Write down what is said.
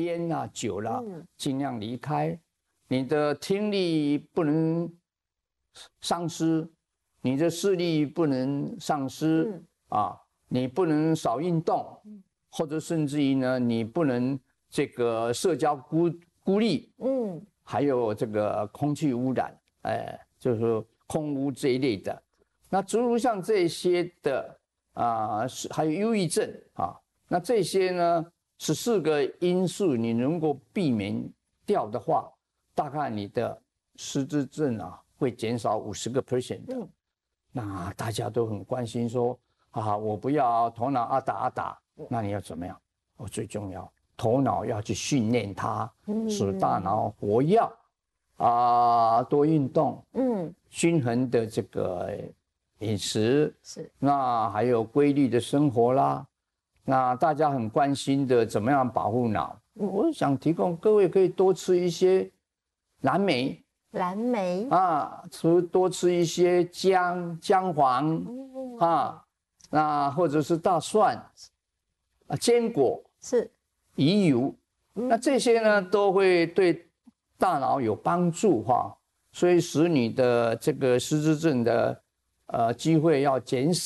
烟啊、酒啦，尽量离开。你的听力不能丧失，你的视力不能丧失啊，你不能少运动，或者甚至于呢，你不能这个社交孤立，还有这个空气污染，就是空污这一类的。那诸如像这些的还有忧郁症啊，那这些呢14个因素，你能够避免掉的话，大概你的失智症会减少50%的。那大家都很关心说我不要头脑阿打，那你要怎么样？最重要，头脑要去训练它，使大脑活跃多运动，均衡的这个饮食， 是， 那还有规律的生活啦。那大家很关心的，怎么样保护脑？我想提供各位可以多吃一些蓝莓，多吃一些姜黄那或者是大蒜坚果是鱼油，那这些呢都会对大脑有帮助所以使你的这个失智症的机会要减少。